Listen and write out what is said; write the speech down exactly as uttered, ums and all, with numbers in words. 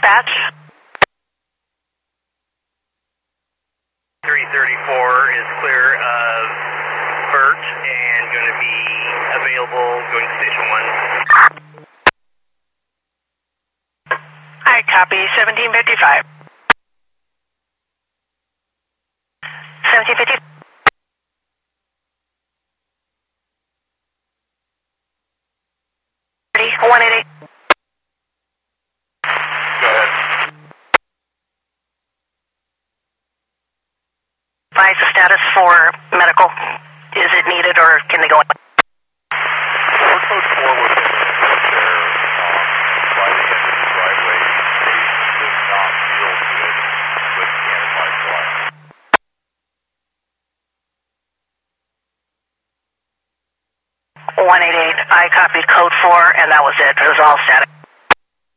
dispatch. three thirty-four is clear of Burt and going to be available going to station one. I copy seventeen fifty-five. seventeen fifty. one eighty-eight. Go ahead. Advise the status for medical. Is it needed or can they go in? We're code four with him there um, by the end of the driveway. He does not feel good with anti flight. one eighty-eight. I copied code four and that was it. It was all static.